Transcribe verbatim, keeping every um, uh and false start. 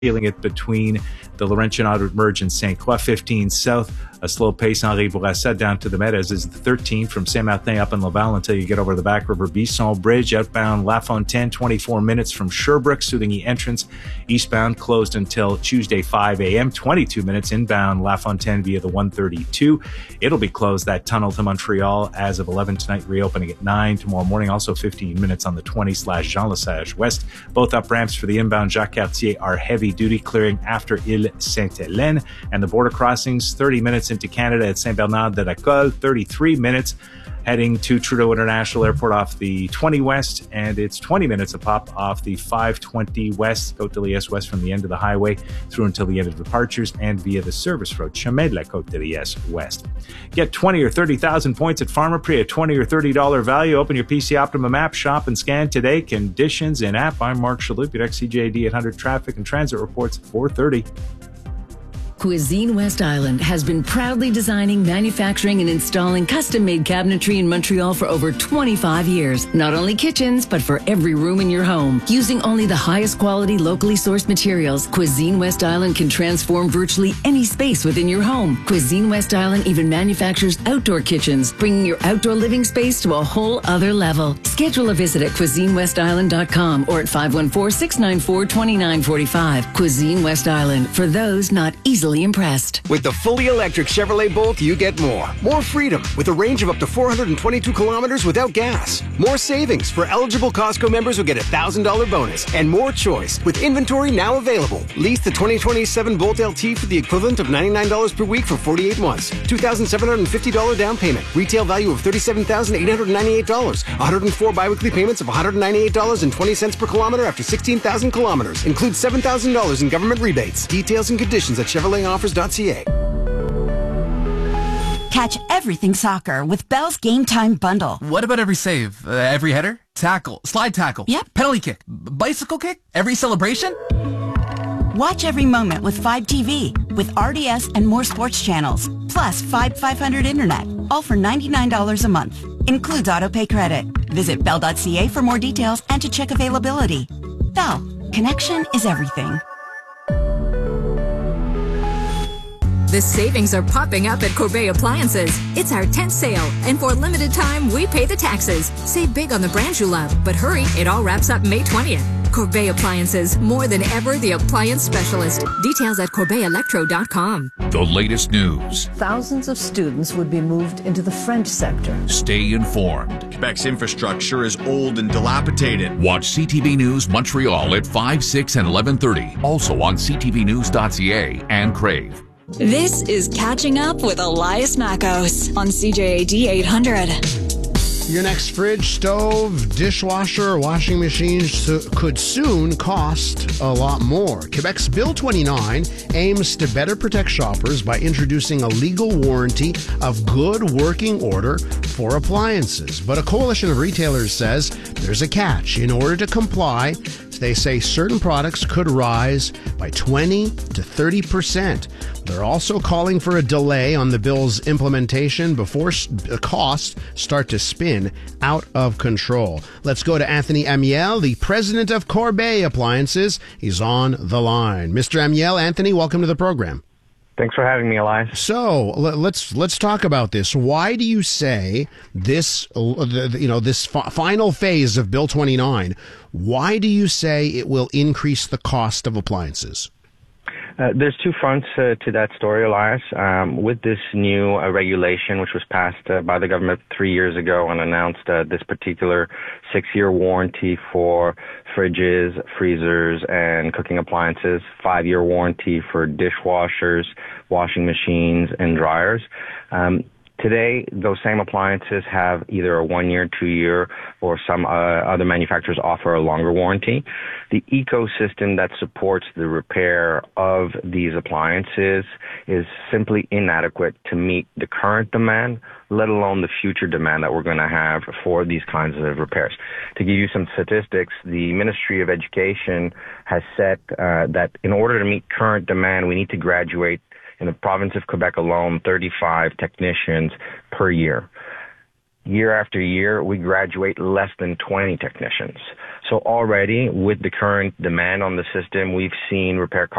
feeling it between the Laurentian Autoroute merge and Saint Croix. fifteen south, a slow pace Henri Bourassa down to the Meadows is the thirteen from Saint-Martin up in Laval until you get over the Back River Bisson Bridge. Outbound La Fontaine, twenty-four minutes from Sherbrooke. Southaigny entrance eastbound closed until Tuesday five a.m. twenty-two minutes inbound La Fontaine via the one thirty-two. It'll be closed, that tunnel to Montreal, as of eleven tonight, reopening at nine tomorrow morning. Also fifteen minutes on the twenty slash Jean Lesage West. Both up ramps for the inbound Jacques Cartier are heavy duty, clearing after Ile Sainte-Hélène. And the border crossings, thirty minutes into Canada at Saint-Bernard de la Colle, thirty-three minutes heading to Trudeau International Airport off the twenty West, and it's twenty minutes a pop off the five twenty West, Côte de Liesse West, from the end of the highway through until the end of departures, and via the service road, Chemin de la Côte de Liesse West. Get twenty or thirty thousand points at Pharmaprix, a twenty or thirty dollars value. Open your P C Optimum app, shop and scan today. Conditions in app. I'm Mark Shalhoub, your C J D eight hundred traffic and transit reports at four thirty. Cuisine West Island has been proudly designing, manufacturing, and installing custom-made cabinetry in Montreal for over twenty-five years. Not only kitchens, but for every room in your home. Using only the highest quality, locally sourced materials, Cuisine West Island can transform virtually any space within your home. Cuisine West Island even manufactures outdoor kitchens, bringing your outdoor living space to a whole other level. Schedule a visit at cuisine west island dot com or at five one four, six nine four, two nine four five. Cuisine West Island, for those not easily impressed. With the fully electric Chevrolet Bolt, you get more. More freedom with a range of up to four hundred twenty-two kilometers without gas. More savings for eligible Costco members who get a one thousand dollars bonus. And more choice with inventory now available. Lease the twenty twenty-seven Bolt L T for the equivalent of ninety-nine dollars per week for forty-eight months. two thousand seven hundred fifty dollars down payment. Retail value of thirty-seven thousand eight hundred ninety-eight dollars. one hundred four biweekly payments of one hundred ninety-eight dollars and twenty cents per kilometer after sixteen thousand kilometers. Includes seven thousand dollars in government rebates. Details and conditions at Chevrolet Offers dot C A. Catch everything soccer with Bell's Game Time Bundle. What about every save? Uh, every header? Tackle? Slide tackle? Yep. Penalty kick? B- bicycle kick? Every celebration? Watch every moment with five T V, with R D S and more sports channels, plus five five hundred internet, all for ninety-nine dollars a month. Includes autopay credit. Visit bell dot C A for more details and to check availability. Bell, connection is everything. The savings are popping up at Corbeil Appliances. It's our tenth sale, and for a limited time, we pay the taxes. Save big on the brands you love, but hurry, it all wraps up May twentieth. Corbeil Appliances, more than ever the appliance specialist. Details at corbeil electro dot com. The latest news. Thousands of students would be moved into the French sector. Stay informed. Quebec's infrastructure is old and dilapidated. Watch C T V News Montreal at five, six, and eleven thirty. Also on c t v news dot c a and Crave. This is Catching Up with Elias Makos on C J A D eight hundred. Your next fridge, stove, dishwasher, or washing machine could soon cost a lot more. Quebec's Bill twenty-nine aims to better protect shoppers by introducing a legal warranty of good working order for appliances. But a coalition of retailers says there's a catch. In order to comply, they say certain products could rise by twenty to thirty percent. They're also calling for a delay on the bill's implementation before costs start to spin out of control. Let's go to Anthony Amiel, the president of Corbeil Appliances. He's on the line. Mister Amiel, Anthony, welcome to the program. Thanks for having me, Elias. So let's let's talk about this. Why do you say this? You know, this final phase of Bill twenty-nine. Why do you say it will increase the cost of appliances? Uh, there's two fronts uh, to that story, Elias. Um, with this new uh, regulation, which was passed uh, by the government three years ago and announced uh, this particular six-year warranty for fridges, freezers, and cooking appliances, five-year warranty for dishwashers, washing machines, and dryers. Um, Today, those same appliances have either a one-year, two-year, or some uh, other manufacturers offer a longer warranty. The ecosystem that supports the repair of these appliances is simply inadequate to meet the current demand, let alone the future demand that we're going to have for these kinds of repairs. To give you some statistics, the Ministry of Education has said uh, that in order to meet current demand, we need to graduate in the province of Quebec alone, thirty-five technicians per year. year after year, we graduate less than twenty technicians. So already, with the current demand on the system, we've seen repair costs